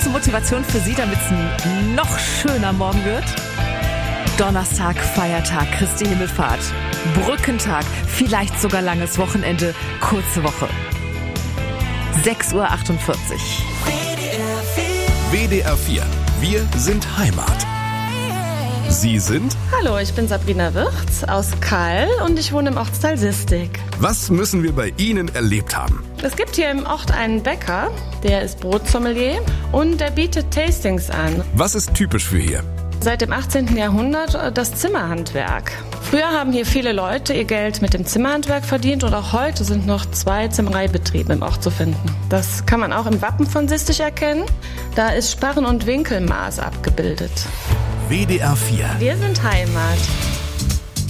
kurze Motivation für Sie, damit es ein noch schöner Morgen wird. Donnerstag, Feiertag, Christi Himmelfahrt, Brückentag, vielleicht sogar langes Wochenende, kurze Woche. 6.48 Uhr. WDR 4. Wir sind Heimat. Sie sind? Hallo, ich bin Sabrina Wirz aus Kall und ich wohne im Ortsteil Sistig. Was müssen wir bei Ihnen erlebt haben? Es gibt hier im Ort einen Bäcker, der ist Brotsommelier und der bietet Tastings an. Was ist typisch für hier? Seit dem 18. Jahrhundert das Zimmerhandwerk. Früher haben hier viele Leute ihr Geld mit dem Zimmerhandwerk verdient und auch heute sind noch 2 Zimmereibetriebe im Ort zu finden. Das kann man auch im Wappen von Sistig erkennen. Da ist Sparren- und Winkelmaß abgebildet. WDR 4. Wir sind Heimat.